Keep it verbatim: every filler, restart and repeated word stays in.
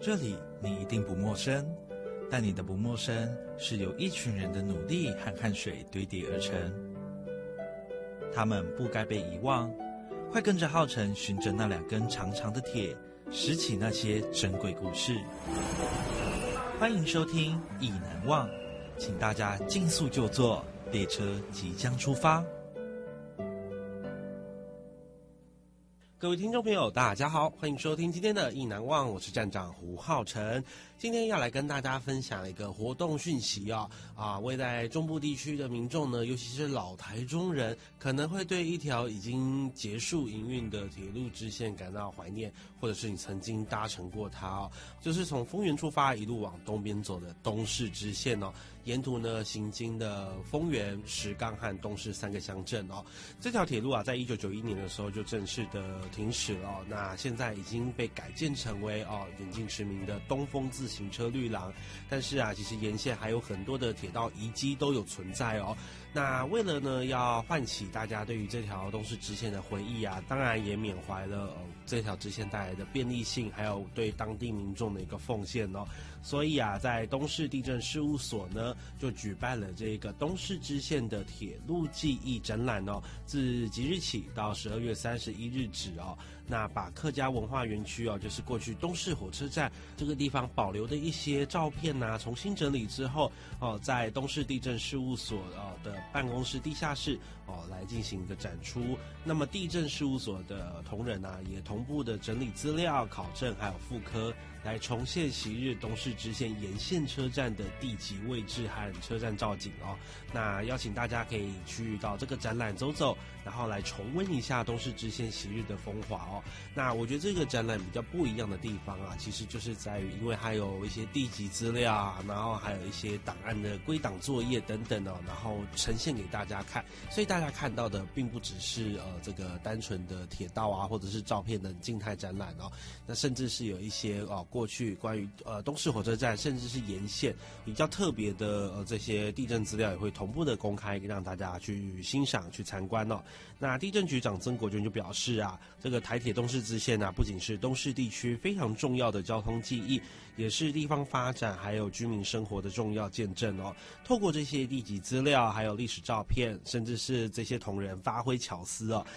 这里你一定不陌生，但你的不陌生是由一群人的努力和汗水堆叠而成。他们不该被遗忘，快跟着浩辰循着那两根长长的铁，拾起那些珍贵故事。欢迎收听《意难忘》，请大家尽速就座，列车即将出发。 各位听众朋友大家好，欢迎收听今天的意难忘，我是站长胡浩辰。今天要来跟大家分享一个活动讯息啊啊，位在中部地区的民众呢，尤其是老台中人，可能会对一条已经结束营运的铁路支线感到怀念，或者是你曾经搭乘过它哦，就是从丰原出发一路往东边走的东势支线哦，沿途呢行经的丰原、石冈和东势三个乡镇哦。这条铁路啊，在一九九一年的时候就正式的停驶了哦，那现在已经被改建成为哦远近驰名的东风自行车绿廊，但是啊，其实沿线还有很多的铁道遗迹都有存在哦。那为了呢要唤起大家对于这条东势支线的回忆啊，当然也缅怀了、哦、这条支线带来的便利性，还有对当地民众的一个奉献哦。所以啊，在东势地政事务所呢，就举办了这个东势支线的铁路记忆展览哦，自即日起到十二月三十一日止哦。那把客家文化园区哦，就是过去东势火车站这个地方保留的一些照片呐、啊，重新整理之后哦，在东势地政事务所哦的办公室地下室哦来进行一个展出。那么地政事务所的同仁啊，也同步的整理资料、考证还有复刻，来重现昔日东势支线沿线车站的地籍位置和车站造景哦。那邀请大家可以去到这个展览走走，然后来重温一下东势支线昔日的风华哦。那我觉得这个展览比较不一样的地方啊，其实就是在于，因为还有一些地籍资料啊，然后还有一些档案的归档作业等等哦，然后呈现给大家看，所以大家看到的并不只是呃这个单纯的铁道啊，或者是照片的静态展览哦，那甚至是有一些哦过去关于呃东势火车站，甚至是沿线比较特别的呃这些地震资料也会同步的公开，让大家去欣赏、去参观哦。那地政局长曾国娟就表示啊，这个台铁东势支线啊，不仅是东势地区非常重要的交通记忆，也是地方发展还有居民生活的重要见证哦。透过这些地籍资料，还有历史照片，甚至是这些同仁发挥巧思哦，